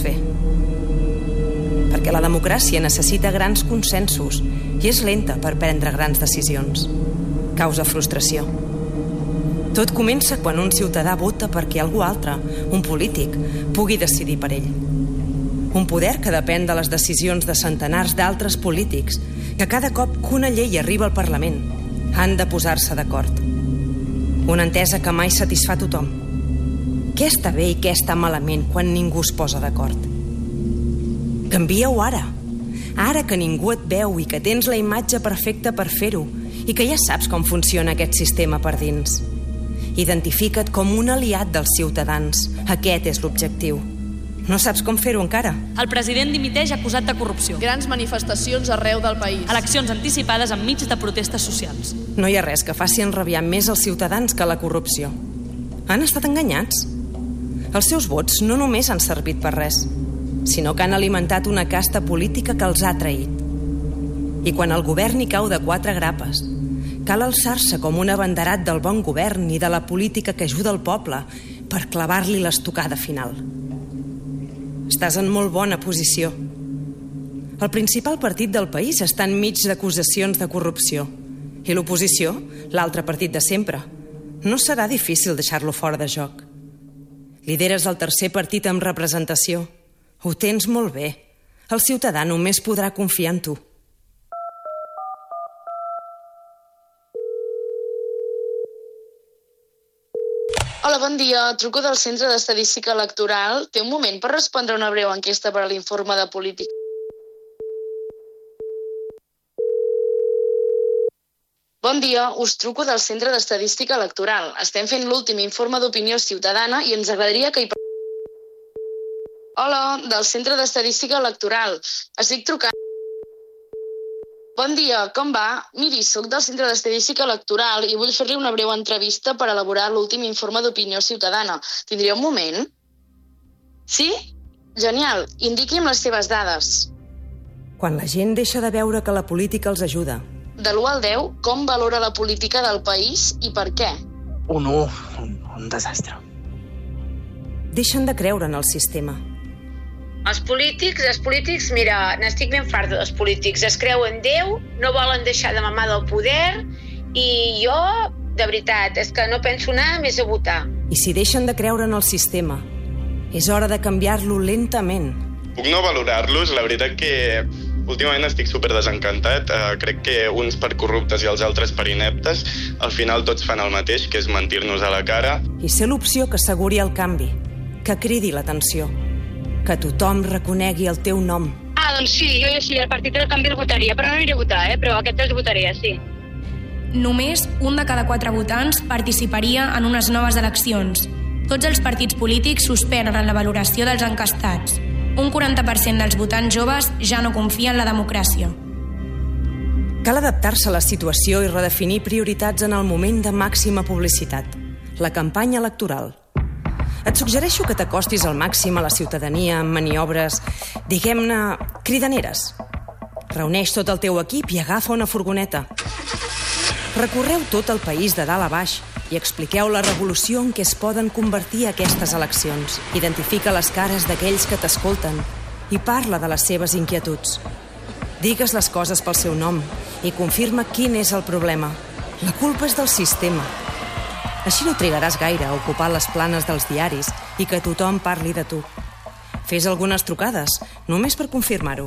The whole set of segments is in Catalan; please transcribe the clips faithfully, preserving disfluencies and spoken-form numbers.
fer. Perquè la democràcia necessita grans consensos i és lenta per prendre grans decisions. Causa frustració. Tot comença quan un ciutadà vota perquè algú altre, un polític, pugui decidir per ell. Un poder que depèn de les decisions de centenars d'altres polítics que cada cop que una llei arriba al Parlament han de posar-se d'acord. Una entesa que mai satisfà tothom. Què està bé i què està malament quan ningú es posa d'acord? Canvia-ho ara. Ara que ningú et veu i que tens la imatge perfecta per fer-ho i que ja saps com funciona aquest sistema per dins. Identifica't com un aliat dels ciutadans. Aquest és l'objectiu. No saps com fer-ho encara? El president dimiteix acusat de corrupció. Grans manifestacions arreu del país. Eleccions anticipades enmig de protestes socials. No hi ha res que faci enrabiar més els ciutadans que la corrupció. Han estat enganyats. Els seus vots no només han servit per res, sinó que han alimentat una casta política que els ha traït. I quan el govern hi cau de quatre grapes, cal alçar-se com un abanderat del bon govern i de la política que ajuda el poble per clavar-li l'estocada final. Estàs en molt bona posició. El principal partit del país està enmig d'acusacions de corrupció. I l'oposició, l'altre partit de sempre. No serà difícil deixar-lo fora de joc. Lideres el tercer partit amb representació. Ho tens molt bé. El ciutadà només podrà confiar en tu. Hola, bon dia. Truco del Centre d'Estadística Electoral. Té un moment per respondre una breu enquesta per a l'informe de política. Bon dia, us truco del Centre d'Estadística Electoral. Estem fent l'últim informe d'opinió ciutadana i ens agradaria que hi... Hola, del Centre d'Estadística Electoral. Estic trucant... Bon dia, com va? Miri, soc del Centre d'Estadística Electoral i vull fer-li una breu entrevista per elaborar l'últim informe d'opinió ciutadana. Tindria un moment? Sí? Genial. Indiqui'm les seves dades. Quan la gent deixa de veure que la política els ajuda. De l'u al deu, com valora la política del país i per què? Un u, un, un desastre. Deixen de creure en el sistema. Els polítics, els polítics, mira, n'estic ben farta dels polítics. Es creuen Déu, no volen deixar de mamar del poder i jo, de veritat, és que no penso anar més a votar. I si deixen de creure en el sistema, és hora de canviar-lo lentament. Puc no valorar-los, la veritat que últimament estic super desencantat. Uh, crec que uns per corruptes i els altres per ineptes, al final tots fan el mateix, que és mentir-nos a la cara. I ser l'opció que asseguri el canvi, que cridi l'atenció. Que tothom reconegui el teu nom. Ah, doncs sí, jo ja sí, el partit del canvi el votaria, però no aniré a votar, eh? Però aquest els votaria, sí. Només un de cada quatre votants participaria en unes noves eleccions. Tots els partits polítics suspenen en la valoració dels encastats. Un quaranta per cent dels votants joves ja no confien en la democràcia. Cal adaptar-se a la situació i redefinir prioritats en el moment de màxima publicitat, la campanya electoral. Et suggereixo que t'acostis al màxim a la ciutadania amb maniobres, diguem-ne, cridaneres. Reuneix tot el teu equip i agafa una furgoneta. Recorreu tot el país de dalt a baix i expliqueu la revolució en què es poden convertir aquestes eleccions. Identifica les cares d'aquells que t'escolten i parla de les seves inquietuds. Digues les coses pel seu nom i confirma quin és el problema. La culpa és del sistema. Així no trigaràs gaire a ocupar les planes dels diaris i que tothom parli de tu. Fes algunes trucades, només per confirmar-ho.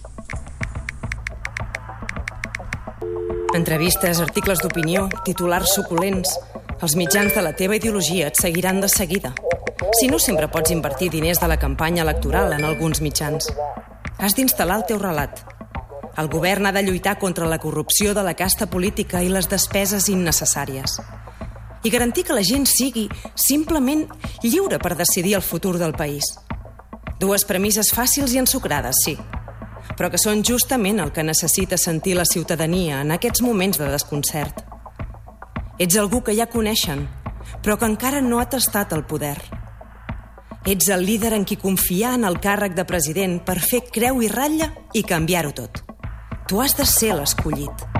Entrevistes, articles d'opinió, titulars suculents. Els mitjans de la teva ideologia et seguiran de seguida. Si no, sempre pots invertir diners de la campanya electoral en alguns mitjans. Has d'instal·lar el teu relat. El govern ha de lluitar contra la corrupció de la casta política i les despeses innecessàries. I garantir que la gent sigui simplement lliure per decidir el futur del país. Dues premisses fàcils i ensucrades, sí, però que són justament el que necessita sentir la ciutadania en aquests moments de desconcert. Ets algú que ja coneixen, però que encara no ha tastat el poder. Ets el líder en qui confiar en el càrrec de president per fer creu i ratlla i canviar-ho tot. Tu has de ser l'escollit.